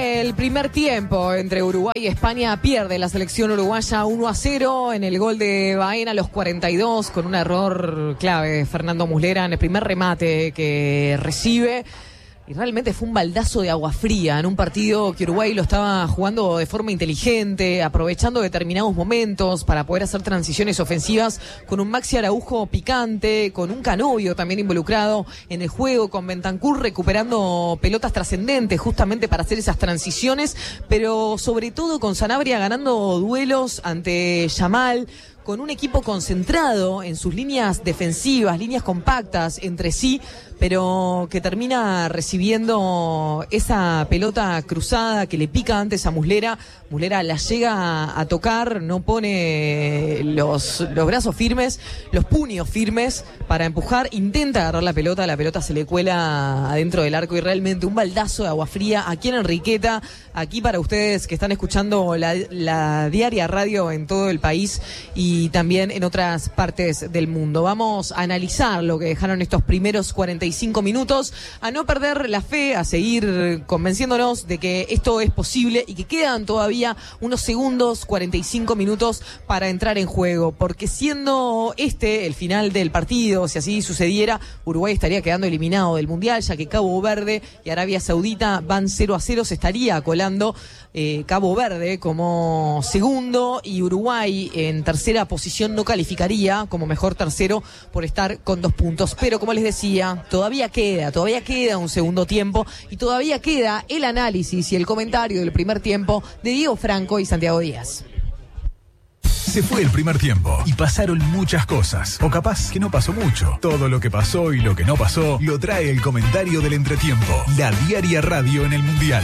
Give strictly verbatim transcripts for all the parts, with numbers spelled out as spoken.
El primer tiempo entre Uruguay y España pierde la selección uruguaya uno a cero en el gol de Baena a los cuarenta y dos con un error clave Fernando Muslera en el primer remate que recibe. Y realmente fue un baldazo de agua fría en un partido que Uruguay lo estaba jugando de forma inteligente, aprovechando determinados momentos para poder hacer transiciones ofensivas con un Maxi Araujo picante, con un Canovio también involucrado en el juego, con Bentancur recuperando pelotas trascendentes justamente para hacer esas transiciones, pero sobre todo con Sanabria ganando duelos ante Yamal, con un equipo concentrado en sus líneas defensivas, líneas compactas entre sí, pero que termina recibiendo esa pelota cruzada que le pica antes a Muslera. Muslera la llega a tocar, no pone los, los brazos firmes, los puños firmes para empujar, intenta agarrar la pelota, la pelota se le cuela adentro del arco y realmente un baldazo de agua fría aquí en Enriqueta, aquí para ustedes que están escuchando la, la diaria radio en todo el país y también en otras partes del mundo. Vamos a analizar lo que dejaron estos primeros cuarenta y cinco minutos, a no perder la fe, a seguir convenciéndonos de que esto es posible y que quedan todavía unos segundos, cuarenta y cinco minutos para entrar en juego, porque siendo este el final del partido, si así sucediera, Uruguay estaría quedando eliminado del Mundial, ya que Cabo Verde y Arabia Saudita van cero a cero, se estaría colando eh, Cabo Verde como segundo y Uruguay en tercera posición no calificaría como mejor tercero por estar con dos puntos, pero como les decía, todavía queda, todavía queda un segundo tiempo y todavía queda el análisis y el comentario del primer tiempo de Diego Franco y Santiago Díaz. Se fue el primer tiempo y pasaron muchas cosas, o capaz que no pasó mucho. Todo lo que pasó y lo que no pasó lo trae el comentario del entretiempo, la diaria radio en el Mundial.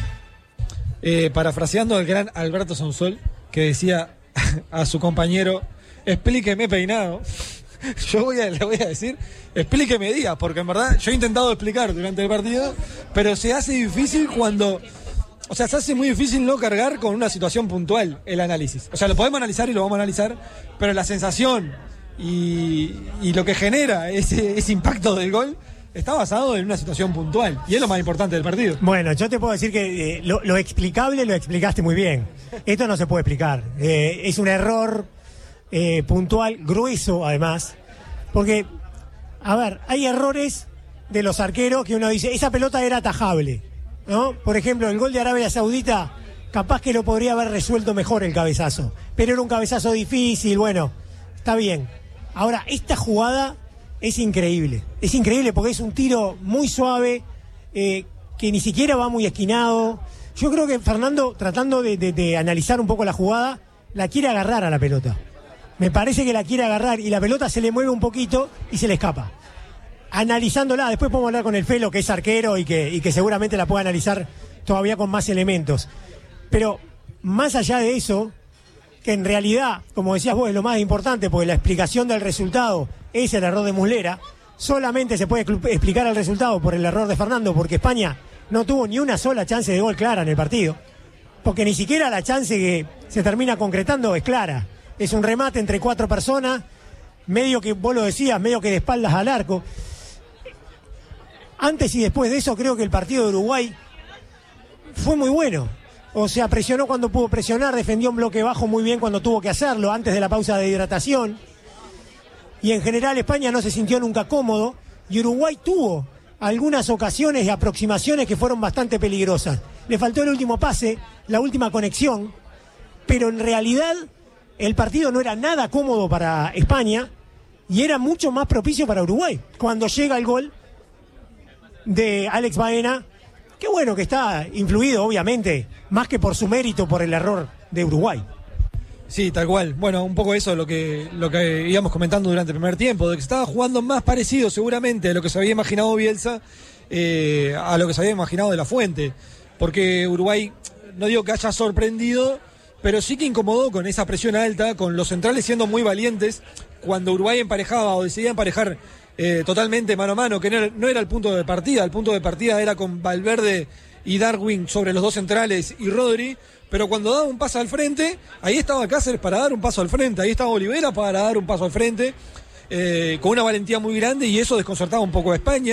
Eh, parafraseando al gran Alberto Sonsol, que decía a su compañero, explíqueme peinado. Yo voy a, le voy a decir, explíqueme Díaz, porque en verdad yo he intentado explicar durante el partido, pero se hace difícil cuando... O sea, se hace muy difícil no cargar con una situación puntual el análisis. O sea, lo podemos analizar y lo vamos a analizar, pero la sensación y, y lo que genera ese, ese impacto del gol está basado en una situación puntual. Y es lo más importante del partido. Bueno, yo te puedo decir que eh, lo, lo explicable lo explicaste muy bien. Esto no se puede explicar. Eh, es un error eh, puntual, grueso además. Porque, a ver, hay errores de los arqueros que uno dice, esa pelota era atajable, ¿no? Por ejemplo, el gol de Arabia Saudita, capaz que lo podría haber resuelto mejor el cabezazo, pero era un cabezazo difícil, bueno, está bien. Ahora, esta jugada es increíble, es increíble porque es un tiro muy suave, eh, que ni siquiera va muy esquinado. Yo creo que Fernando, tratando de, de, de analizar un poco la jugada, la quiere agarrar a la pelota. Me parece que la quiere agarrar y la pelota se le mueve un poquito y se le escapa. Analizándola, después podemos hablar con el Felo, que es arquero y que, y que seguramente la puede analizar todavía con más elementos. Pero más allá de eso, que en realidad, como decías vos, es lo más importante, porque la explicación del resultado es el error de Muslera, solamente se puede explicar el resultado por el error de Fernando, porque España no tuvo ni una sola chance de gol clara en el partido, porque ni siquiera la chance que se termina concretando es clara. Es un remate entre cuatro personas, medio que, vos lo decías, medio que de espaldas al arco. Antes y después de eso creo que el partido de Uruguay fue muy bueno. O sea, presionó cuando pudo presionar, defendió un bloque bajo muy bien cuando tuvo que hacerlo, antes de la pausa de hidratación. Y en general España no se sintió nunca cómodo y Uruguay tuvo algunas ocasiones y aproximaciones que fueron bastante peligrosas. Le faltó el último pase, la última conexión, pero en realidad el partido no era nada cómodo para España y era mucho más propicio para Uruguay. Cuando llega el gol de Alex Baena, qué bueno que está influido, obviamente, más que por su mérito, por el error de Uruguay. Sí, tal cual. Bueno, un poco eso lo que lo que íbamos comentando durante el primer tiempo, de que estaba jugando más parecido seguramente a lo que se había imaginado Bielsa, eh, a lo que se había imaginado de La Fuente, porque Uruguay, no digo que haya sorprendido, pero sí que incomodó con esa presión alta, con los centrales siendo muy valientes, cuando Uruguay emparejaba o decidía emparejar Eh, totalmente mano a mano, que no era, no era el punto de partida. El punto de partida era con Valverde y Darwin sobre los dos centrales y Rodri, pero cuando daba un paso al frente, ahí estaba Cáceres para dar un paso al frente, ahí estaba Olivera para dar un paso al frente, eh, con una valentía muy grande, y eso desconcertaba un poco a España,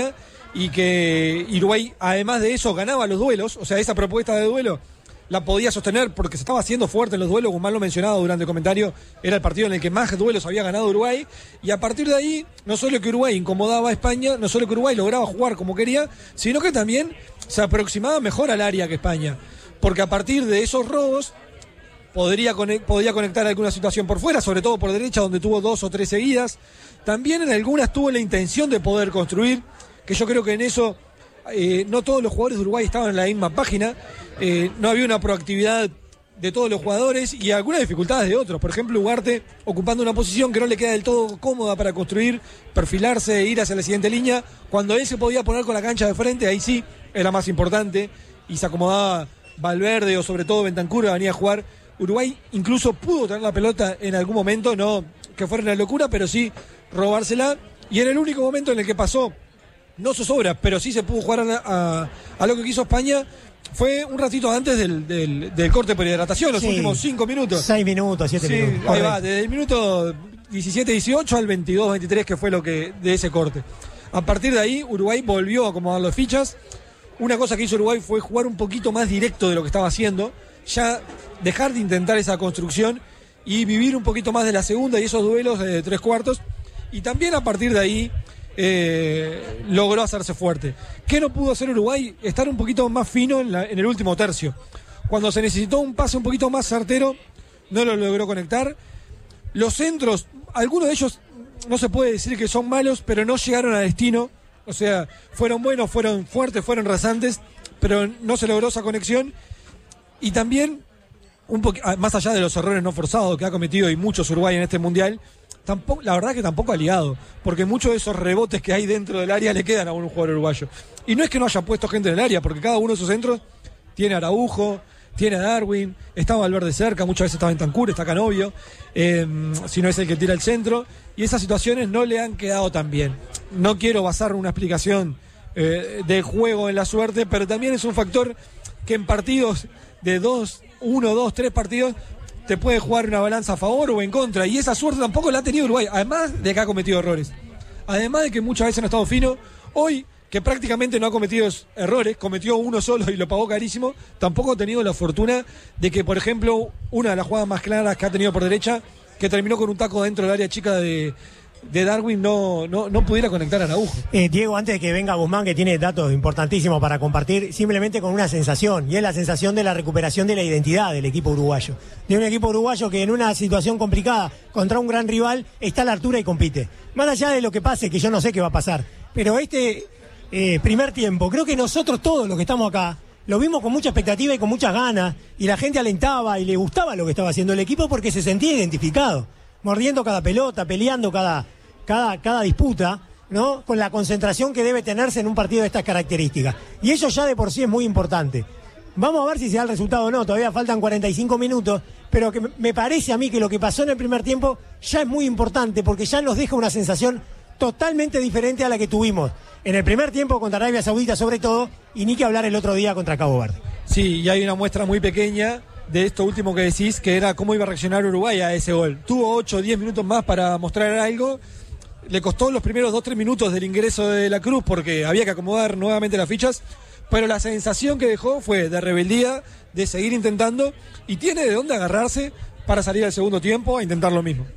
y que Uruguay, además de eso, ganaba los duelos. O sea, esa propuesta de duelo la podía sostener porque se estaba haciendo fuerte en los duelos. Guzmán lo mencionado durante el comentario, era el partido en el que más duelos había ganado Uruguay, y a partir de ahí, no solo que Uruguay incomodaba a España, no solo que Uruguay lograba jugar como quería, sino que también se aproximaba mejor al área que España, porque a partir de esos robos podría, podría conectar alguna situación por fuera, sobre todo por derecha, donde tuvo dos o tres seguidas. También en algunas tuvo la intención de poder construir, que yo creo que en eso eh, no todos los jugadores de Uruguay estaban en la misma página. Eh, no había una proactividad de todos los jugadores y algunas dificultades de otros. Por ejemplo, Ugarte ocupando una posición que no le queda del todo cómoda para construir, perfilarse, ir hacia la siguiente línea. Cuando él se podía poner con la cancha de frente, ahí sí era más importante y se acomodaba Valverde o sobre todo Bentancur, venía a jugar. Uruguay incluso pudo tener la pelota en algún momento, no que fuera una locura, pero sí robársela. Y en el único momento en el que pasó, no zozobra, pero sí se pudo jugar a, a, a lo que quiso España, fue un ratito antes del, del, del corte por hidratación, los sí, últimos cinco minutos. Seis minutos, siete sí, minutos. Ahí Correcto. va, desde el minuto diecisiete dieciocho al veintidós veintitrés, que fue lo que de ese corte. A partir de ahí, Uruguay volvió a acomodar las fichas. Una cosa que hizo Uruguay fue jugar un poquito más directo de lo que estaba haciendo, ya dejar de intentar esa construcción y vivir un poquito más de la segunda y esos duelos de tres cuartos. Y también a partir de ahí eh, logró hacerse fuerte. ¿Qué no pudo hacer Uruguay? Estar un poquito más fino en, la, en el último tercio. Cuando se necesitó un pase un poquito más certero, no lo logró conectar. Los centros, algunos de ellos no se puede decir que son malos, pero no llegaron a destino. O sea, fueron buenos, fueron fuertes, fueron rasantes, pero no se logró esa conexión. Y también, un poqu- más allá de los errores no forzados que ha cometido y muchos Uruguay en este Mundial, tampoco, la verdad que tampoco ha ligado, porque muchos de esos rebotes que hay dentro del área le quedan a un jugador uruguayo. Y no es que no haya puesto gente en el área, porque cada uno de esos centros tiene a Araujo, tiene a Darwin, está Valverde cerca, muchas veces está Bentancur, está Canovio, eh, si no es el que tira el centro, y esas situaciones no le han quedado tan bien. No quiero basar una explicación eh, de juego en la suerte, pero también es un factor que en partidos de dos, uno, dos, tres partidos te puede jugar una balanza a favor o en contra, y esa suerte tampoco la ha tenido Uruguay, además de que ha cometido errores, además de que muchas veces no ha estado fino. Hoy, que prácticamente no ha cometido errores, cometió uno solo y lo pagó carísimo, tampoco ha tenido la fortuna de que, por ejemplo, una de las jugadas más claras que ha tenido por derecha, que terminó con un taco dentro del área chica de, de Darwin, no, no, no pudiera conectar a Araujo. Eh, Diego, antes de que venga Guzmán, que tiene datos importantísimos para compartir, simplemente con una sensación, y es la sensación de la recuperación de la identidad del equipo uruguayo. De un equipo uruguayo que en una situación complicada contra un gran rival está a la altura y compite. Más allá de lo que pase, que yo no sé qué va a pasar, pero este eh, primer tiempo, creo que nosotros todos los que estamos acá, lo vimos con mucha expectativa y con muchas ganas, y la gente alentaba y le gustaba lo que estaba haciendo el equipo porque se sentía identificado, mordiendo cada pelota, peleando cada, cada, cada disputa, ¿no? Con la concentración que debe tenerse en un partido de estas características. Y eso ya de por sí es muy importante. Vamos a ver si se da el resultado o no, todavía faltan cuarenta y cinco minutos, pero que me parece a mí que lo que pasó en el primer tiempo ya es muy importante porque ya nos deja una sensación totalmente diferente a la que tuvimos en el primer tiempo contra Arabia Saudita sobre todo, y ni que hablar el otro día contra Cabo Verde. Sí, y hay una muestra muy pequeña de esto último que decís, que era cómo iba a reaccionar Uruguay a ese gol. Tuvo ocho o diez minutos más para mostrar algo, le costó los primeros dos o tres minutos del ingreso de la Cruz porque había que acomodar nuevamente las fichas, pero la sensación que dejó fue de rebeldía, de seguir intentando, y tiene de dónde agarrarse para salir al segundo tiempo a intentar lo mismo.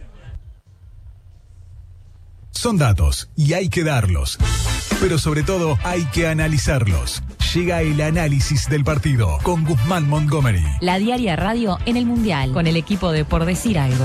Son datos y hay que darlos, pero sobre todo hay que analizarlos. Llega el análisis del partido con Guzmán Montgomery. La Diaria Radio en el Mundial, con el equipo de Por Decir Algo.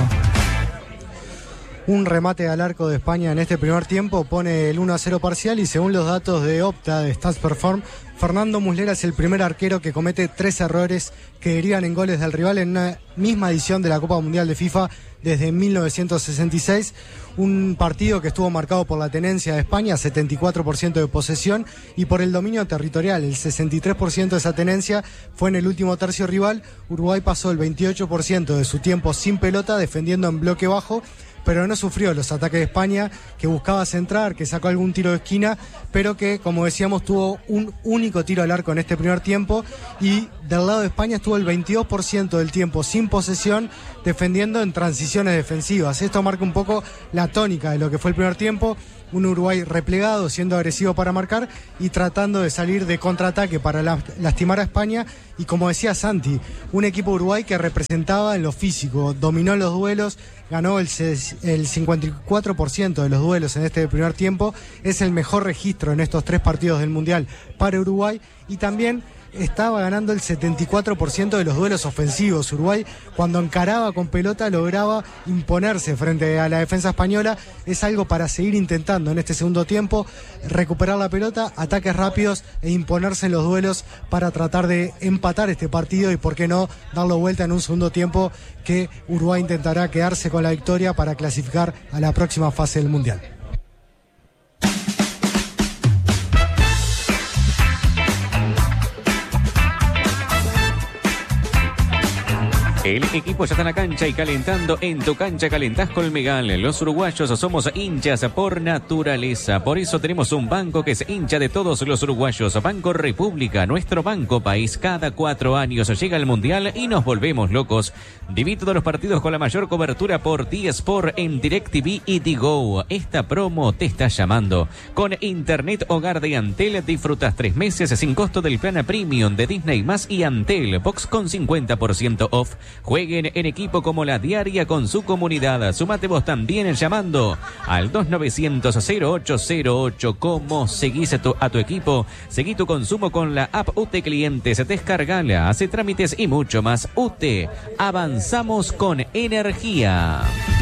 Un remate al arco de España en este primer tiempo pone el uno a cero parcial, y según los datos de Opta, de Stats Perform, Fernando Muslera es el primer arquero que comete tres errores que derivan en goles del rival en una misma edición de la Copa Mundial de FIFA desde mil novecientos sesenta y seis. Un partido que estuvo marcado por la tenencia de España, setenta y cuatro por ciento de posesión, y por el dominio territorial, el sesenta y tres por ciento de esa tenencia fue en el último tercio rival. Uruguay pasó el veintiocho por ciento de su tiempo sin pelota, defendiendo en bloque bajo, pero no sufrió los ataques de España, que buscaba centrar, que sacó algún tiro de esquina, pero que, como decíamos, tuvo un único tiro al arco en este primer tiempo, y del lado de España estuvo el veintidós por ciento del tiempo sin posesión, defendiendo en transiciones defensivas. Esto marca un poco la tónica de lo que fue el primer tiempo. un Uruguay replegado, siendo agresivo para marcar y tratando de salir de contraataque para la, lastimar a España. Y como decía Santi, un equipo Uruguay que representaba en lo físico, dominó los duelos, ganó el, el cincuenta y cuatro por ciento de los duelos en este primer tiempo, es el mejor registro en estos tres partidos del Mundial para Uruguay, y también estaba ganando el setenta y cuatro por ciento de los duelos ofensivos. Uruguay, cuando encaraba con pelota, lograba imponerse frente a la defensa española. Es algo para seguir intentando en este segundo tiempo, recuperar la pelota, ataques rápidos e imponerse en los duelos para tratar de empatar este partido y, por qué no, darlo vuelta en un segundo tiempo que Uruguay intentará quedarse con la victoria para clasificar a la próxima fase del Mundial. El equipo ya está en la cancha y calentando. En tu cancha calentás Colmegal. Los uruguayos somos hinchas por naturaleza. Por eso tenemos un banco que es hincha de todos los uruguayos. Banco República, nuestro banco país. Cada cuatro años llega el Mundial y nos volvemos locos. Viví todos los partidos con la mayor cobertura por T-Sport en DirecTV y Tigo. Esta promo te está llamando. Con Internet Hogar de Antel disfrutas tres meses sin costo del plan Premium de Disney Más y Antel Box con cincuenta por ciento off. Jueguen en equipo como la diaria con su comunidad. Sumate vos también llamando al dos novecientos cero ocho cero ocho. ¿Cómo seguís a tu, a tu equipo? Seguí tu consumo con la app U T Clientes. Descargala, hace trámites y mucho más. U T, avanzamos con energía.